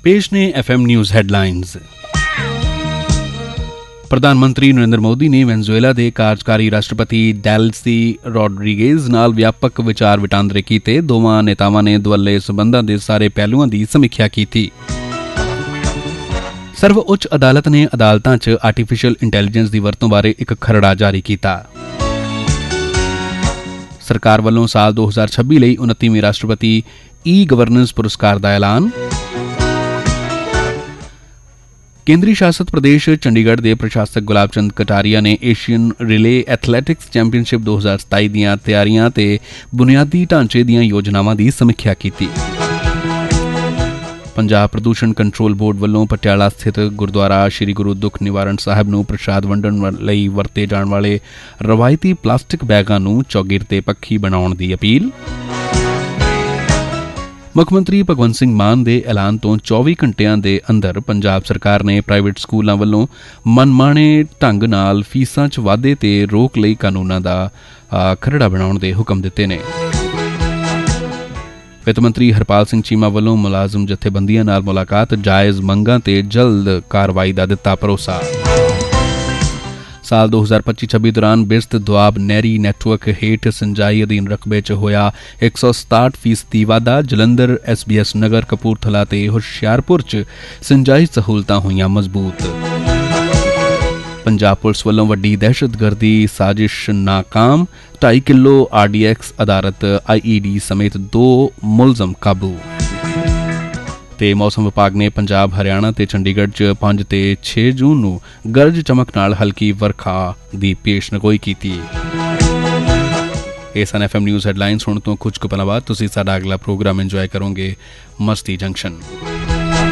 पेश ने FM news हैडलाइनस। प्रधानमंत्री नरेंद्र मोदी ने वेनेजुएला के कार्यकारी राष्ट्रपति डेल्सी रोड्रीगेज नाल व्यापक विचार वटांदरे कीते। दोवां नेतावां ने दुवल्ले संबंधां दे सारे पहलुआं दी समीक्षा कीती। सर्वउच्च अदालत ने अदालतां च आर्टिफिशियल इंटैलीजेंस की वरतों बारे एक खरड़ा जारी किया। सरकार वालों साल 2026 लई 29वें राष्ट्रपति ई गवर्नेंस पुरस्कार का ऐलान। केंद्री शासित प्रदेश चंडीगढ़ के प्रशासक गुलाब चंद कटारिया ने एशियन रिले एथलैटिक्स चैंपीयनशिप 2027 दीआं तैयारियां ते बुनियादी ढांचे दीआं योजनावां दी समीक्षा की। पंजाब प्रदूषण कंट्रोल बोर्ड वालों पटियाला स्थित गुरुद्वारा श्री गुरु दुख निवारण साहिब नूं प्रसाद वंडण लई वरते जाण वाले रवायती प्लास्टिक बैगां नूं चौगिर ते पक्खी बनाउण दी अपील। मुख्यमंत्री भगवंत सिंह मान दे ऐलान तो 24 घंटियां दे अंदर पंजाब सरकार ने प्राइवेट स्कूलों वालों मनमाने ढंग नाल फीसां च वाधे ते रोक लई कानूनां दा खरड़ा बनाउण दे हुकम दिते ने। वित्त मंत्री हरपाल सिंह चीमा वालों मुलाजम जथेबंदियां नाल मुलाकात, जायज़ मंगां ते जल्द कार्रवाई दा दिता भरोसा। साल 2025-26 दौरान बिरस्त दुआब नहरी नैटवर्क हेठ सिंचाई अधीन रकबे च होया 167% वाधा। जलंधर, SBS नगर, कपूरथला ते हुशियारपुर च सिंचाई सहूलतां होईयां मजबूत। पंजाब पुलिस वालों वड्डी दहशतगर्दी साजिश नाकाम, 2.5 किलो RDX आधारित IED समेत 2 मुलजम काबू। ते मौसम विभाग ने पंजाब, हरियाणा ते चंडीगढ़ च 5 ते 6 जून नूं गरज चमक नाल हल्की वर्खा दी पेशनगोई कीती। ये सन FM न्यूज़ हैडलाइनस। हुण तो कुछ पल बाद तुसीं साडा अगला प्रोग्राम इंजॉय करोगे मस्ती जंक्शन।